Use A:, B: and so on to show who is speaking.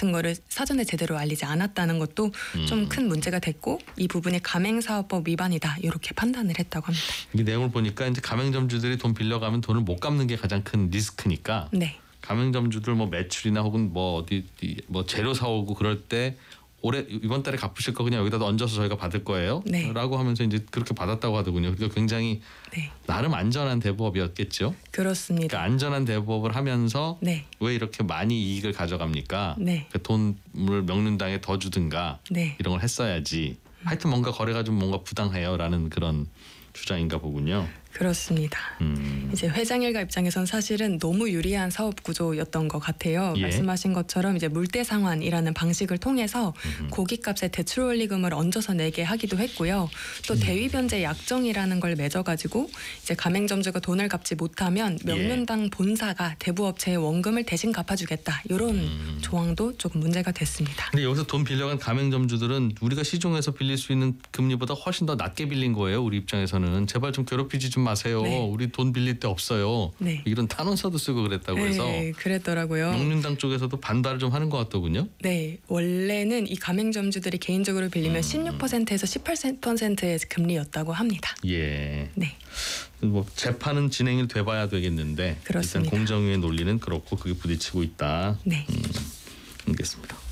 A: 같은 거를 사전에 제대로 알리지 않았다는 것도 좀 큰 문제가 됐고 이 부분이 가맹사업법 위반이다 이렇게 판단을 했다고 합니다.
B: 이 내용을 보니까 이제 가맹점주들이 돈 빌려가면 돈을 못 갚는 게 가장 큰 리스크니까
A: 네.
B: 가맹점주들 뭐 매출이나 혹은 뭐 어디 뭐 재료 사오고 그럴 때 올해 이번 달에 갚으실 거 그냥 여기다 얹어서 저희가 받을 거예요.
A: 네.
B: 라고 하면서 이제 그렇게 받았다고 하더군요. 그러니까 굉장히
A: 네.
B: 나름 안전한 대부업이었겠죠.
A: 그렇습니다.
B: 그러니까 안전한 대부업을 하면서
A: 네.
B: 왜 이렇게 많이 이익을 가져갑니까?
A: 네.
B: 그 돈을 명륜당에 더 주든가
A: 네.
B: 이런 걸 했어야지. 하여튼 뭔가 거래가 좀 뭔가 부당해요라는 그런 주장인가 보군요.
A: 그렇습니다. 이제 회장 일가 입장에선 사실은 너무 유리한 사업 구조였던 것 같아요.
B: 예.
A: 말씀하신 것처럼 이제 물대 상환이라는 방식을 통해서 고깃값에 대출 원리금을 얹어서 내게 하기도 했고요. 또 대위 변제 약정이라는 걸 맺어가지고 이제 가맹점주가 돈을 갚지 못하면 명륜당 본사가 대부업체의 원금을 대신 갚아주겠다 이런 조항도 조금 문제가 됐습니다.
B: 근데 여기서 돈 빌려간 가맹점주들은 우리가 시중에서 빌릴 수 있는 금리보다 훨씬 더 낮게 빌린 거예요. 우리 입장에서는 제발 좀 괴롭히지 좀 마세요.
A: 네.
B: 우리 돈 빌릴 데 없어요.
A: 네.
B: 이런 탄원서도 쓰고 그랬다고 해서
A: 네, 그랬더라고요.
B: 명륜당 쪽에서도 반발을 좀 하는 것 같더군요.
A: 네, 원래는 이 가맹점주들이 개인적으로 빌리면 16%에서 18%의 금리였다고 합니다.
B: 예.
A: 네,
B: 뭐 재판은 진행이 돼봐야 되겠는데
A: 그렇습니다.
B: 일단 공정위의 논리는 그렇고 그게 부딪히고 있다.
A: 네.
B: 알겠습니다.